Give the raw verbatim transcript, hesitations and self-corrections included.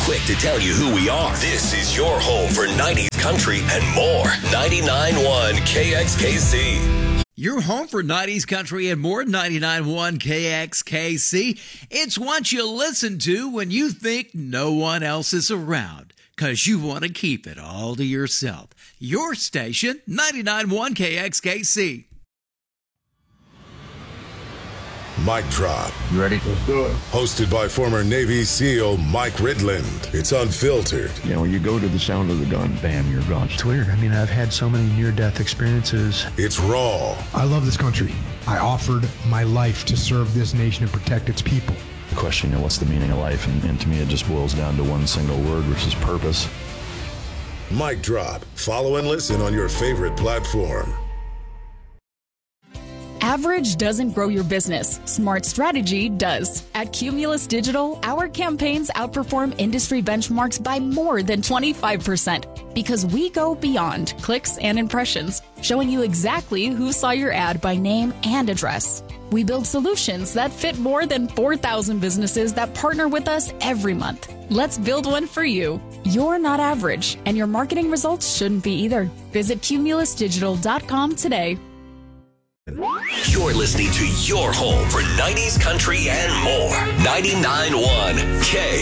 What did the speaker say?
quick to tell you who we are. This is your home for nineties country and more. ninety-nine point one K X K C. Your home for nineties country and more. ninety-nine point one K X K C. It's what you listen to when you think no one else is around, because you want to keep it all to yourself. Your station, ninety-nine point one K X K C. Mic Drop. You ready? Let's do it. Hosted by former Navy SEAL Mike Ridland. It's unfiltered. You know, when you go to the sound of the gun, bam, you're gone. It's weird. I mean, I've had so many near-death experiences. It's raw. I love this country. I offered my life to serve this nation and protect its people. The question, you know, what's the meaning of life? And, and to me, it just boils down to one single word, which is purpose. Mic Drop. Follow and listen on your favorite platform. Average doesn't grow your business. Smart strategy does. At Cumulus Digital, our campaigns outperform industry benchmarks by more than twenty-five percent because we go beyond clicks and impressions, showing you exactly who saw your ad by name and address. We build solutions that fit more than four thousand businesses that partner with us every month. Let's build one for you. You're not average, and your marketing results shouldn't be either. Visit cumulus digital dot com today. You're listening to your home for nineties country and more. ninety-nine point one K